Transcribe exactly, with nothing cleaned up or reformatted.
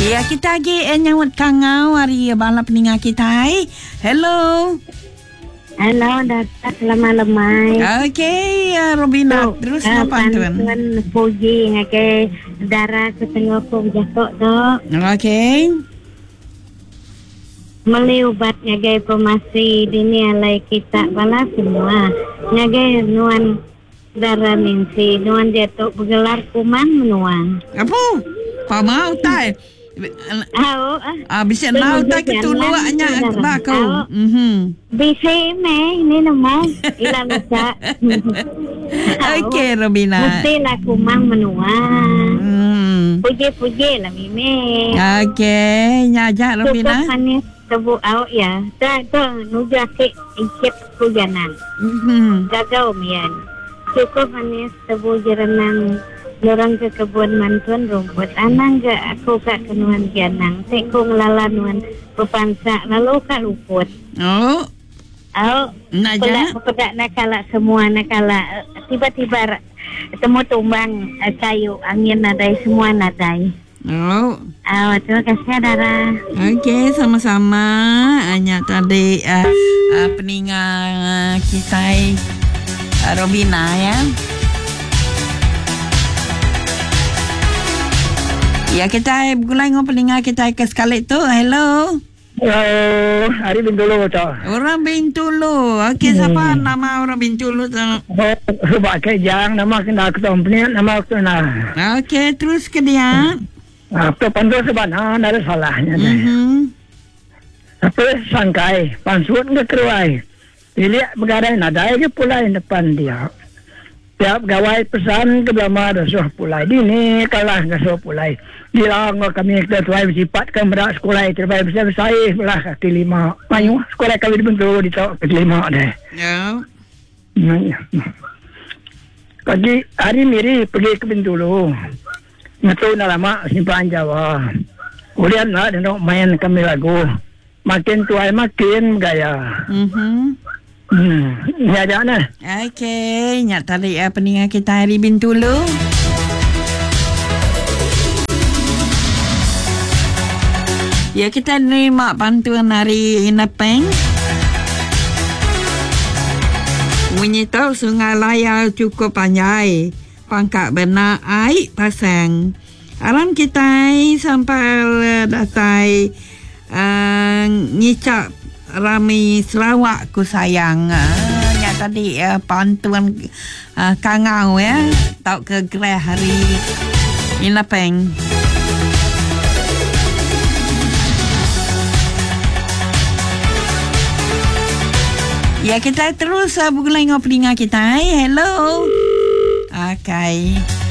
Ya, kita lagi eh, nyawat kangau hari balap peningat kita. Hello. Hello, Data. Selamat lemai. Okey, uh, Robina. So, terus uh, apa tuan? Tuan puji ngake darah ketengah ko jakok tu. Okey. Meliubat ngake informasi dini alai kita bala semua. Ngake nuan darah mingsi. Nuan dia tu bergelar kuman menuan. Apa? Pamau tai. Au, ah bisa mau tak ketuluaknya bakau. Mhm. Bisa me ni nama ila masa. Okey Robina. Mesti lah kumang menua. Hmm. Puji-puji lah mime. Okey, nyajak Robina. Cukup manis tebu au ya. Tak tu nuja ke ikut kujanan. Mhm. Gagau mian. Cukup manis tebu jerenang. Orang ke kebun mantuan rumput. Anang ke aku kat kenuan gianang. Tekong lalanuan pepansak lalu kat luput. Oh. Oh. Nak je? Pedak nak kalak semua nak kalak. Tiba-tiba temu tumbang kayu angin nadai semua nadai. Oh. Oh, terima kasih Dara. Okey, sama-sama. Hanya tadi uh, uh, peningat kita uh, Robina ya. Ya, kita bergulai dengan peningat kita ke sekali tu. Hello. Hello, Ari Bintulu tu. Orang Bintulu. Okey, hmm. Siapa nama orang Bintulu tu? Oh, sebab kejang nama kena ketemu peningat nama aku nak. Okey, terus ke dia. Apa pandu sebab nah, ada salahnya. Mhm. Apa sangkai, pansut ke keruai. Pilih bergarai nadai ke pulai depan dia. Tiap gawai pesan ke belama ada suah pulai. Dini kalah ke suah pulai. Dilang kami kita tuai bersifat ke merak sekolah terbaik besar-besar belah kaki lima. Mayu sekolah kami dibentuk di tak kaki lima deh. Ya. Pagi hari miri pergi ke Bintulu. Ngatu nak lama simpan Jawa. Kemudian lah dia main kami lagu. Makin tuai makin gaya. Mhm. Hmm, ni aja nah. Okey, nyak tarik uh, peningat kita hari Bintulu. Ya, kita nerima bantuan hari Inapeng. Bunyi tahu sungai layar cukup panjang. Pangkat benar air pasang. Alam kita sampai datai uh, ngicap Rami Sarawak ku sayang. Uh, yang tadi uh, bantuan uh, kangau ya. Tahu ke gerah hari Inapeng. Ya, kita terus uh, bergulai dengan peningat kita. Hello. Okay.